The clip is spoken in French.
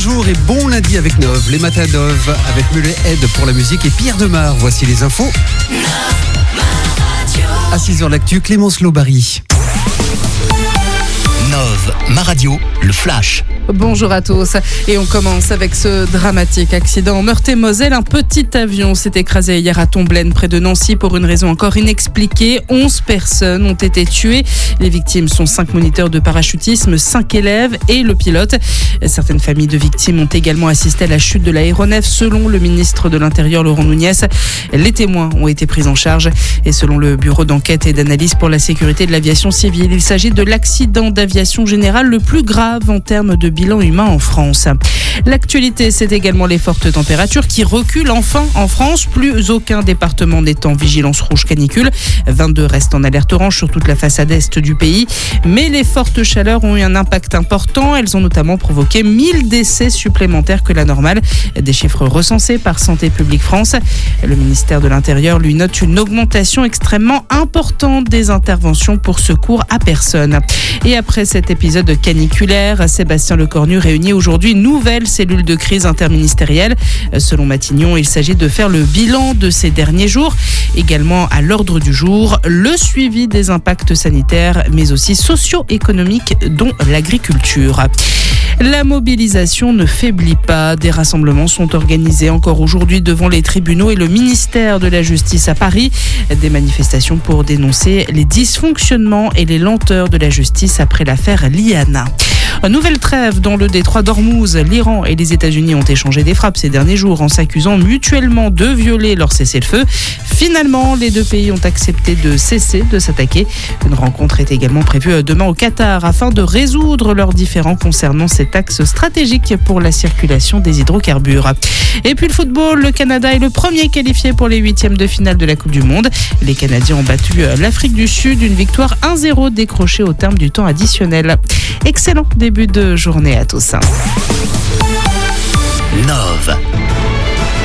bonjour et bon lundi avec Nov, les matins Nov, avec Muley Aide pour la musique et Pierre Demar. Voici les infos. À 6h l'actu, Clémence Lobary. Nov, ma radio, le flash. Bonjour à tous et on commence avec ce dramatique accident en Meurthe-et-Moselle. Un petit avion s'est écrasé hier à Tomblaine près de Nancy pour une raison encore inexpliquée. 11 personnes ont été tuées. Les victimes sont 5 moniteurs de parachutisme, 5 élèves et le pilote. Certaines familles de victimes ont également assisté à la chute de l'aéronef selon le ministre de l'Intérieur Laurent Nunez. Les témoins ont été pris en charge et selon le bureau d'enquête et d'analyse pour la sécurité de l'aviation civile, il s'agit de l'accident d'aviation générale le plus grave en termes de bilan humain en France. L'actualité, c'est également les fortes températures qui reculent enfin en France. Plus aucun département n'est en vigilance rouge canicule. 22 restent en alerte orange sur toute la façade est du pays. Mais les fortes chaleurs ont eu un impact important. Elles ont notamment provoqué 1000 décès supplémentaires que la normale. Des chiffres recensés par Santé publique France. Le ministère de l'Intérieur lui note une augmentation extrêmement importante des interventions pour secours à personne. Et après cet épisode caniculaire, Sébastien Lecornu réunit aujourd'hui une nouvelle cellule de crise interministérielle. Selon Matignon, il s'agit de faire le bilan de ces derniers jours. Également à l'ordre du jour, le suivi des impacts sanitaires, mais aussi socio-économiques, dont l'agriculture. La mobilisation ne faiblit pas. Des rassemblements sont organisés encore aujourd'hui devant les tribunaux et le ministère de la Justice à Paris. Des manifestations pour dénoncer les dysfonctionnements et les lenteurs de la justice après l'affaire Liana. Une nouvelle trêve dans le détroit d'Ormuz. L'Iran et les États-Unis ont échangé des frappes ces derniers jours en s'accusant mutuellement de violer leur cessez-le-feu. Finalement, les deux pays ont accepté de cesser de s'attaquer. Une rencontre est également prévue demain au Qatar afin de résoudre leurs différends concernant cet axe stratégique pour la circulation des hydrocarbures. Et puis le football, le Canada est le premier qualifié pour les 8e de finale de la Coupe du Monde. Les Canadiens ont battu l'Afrique du Sud, une victoire 1-0 décrochée au terme du temps additionnel. Excellent début de journée à tous. Nov.